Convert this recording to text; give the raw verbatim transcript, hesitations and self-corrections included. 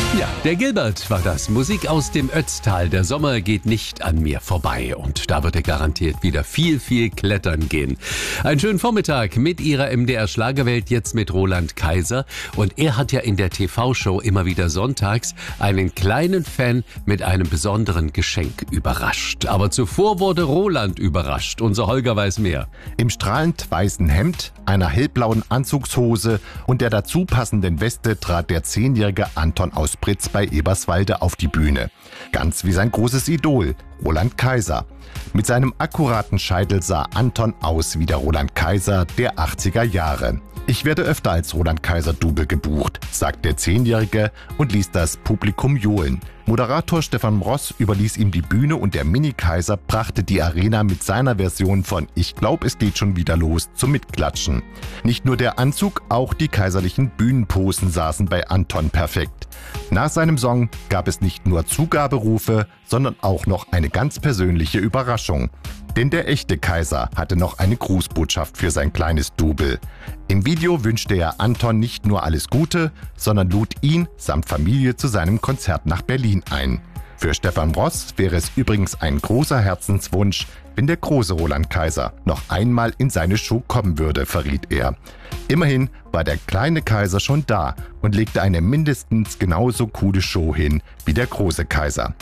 Ja, der Gilbert war das. Musik aus dem Ötztal. Der Sommer geht nicht an mir vorbei. Und da wird er garantiert wieder viel, viel klettern gehen. Einen schönen Vormittag mit Ihrer M D R-Schlagerwelt, jetzt mit Roland Kaiser. Und er hat ja in der T V-Show immer wieder sonntags einen kleinen Fan mit einem besonderen Geschenk überrascht. Aber zuvor wurde Roland überrascht. Unser Holger weiß mehr. Im strahlend weißen Hemd, einer hellblauen Anzugshose und der dazu passenden Weste trat der zehnjährige Anton aus Britz bei Eberswalde auf die Bühne. Ganz wie sein großes Idol, Roland Kaiser. Mit seinem akkuraten Scheitel sah Anton aus wie der Roland Kaiser der achtziger Jahre. Ich werde öfter als Roland Kaiser-Double gebucht, sagt der Zehnjährige und ließ das Publikum johlen. Moderator Stefan Ross überließ ihm die Bühne und der Mini-Kaiser brachte die Arena mit seiner Version von Ich glaub, es geht schon wieder los zum Mitklatschen. Nicht nur der Anzug, auch die kaiserlichen Bühnenposen saßen bei Anton perfekt. Nach seinem Song gab es nicht nur Zugaberufe, sondern auch noch eine ganz persönliche Überraschung. Denn der echte Kaiser hatte noch eine Grußbotschaft für sein kleines Double. Im Video wünschte er Anton nicht nur alles Gute, sondern lud ihn samt Familie zu seinem Konzert nach Berlin ein. Für Stefan Ross wäre es übrigens ein großer Herzenswunsch, wenn der große Roland Kaiser noch einmal in seine Show kommen würde, verriet er. Immerhin war der kleine Kaiser schon da und legte eine mindestens genauso coole Show hin wie der große Kaiser.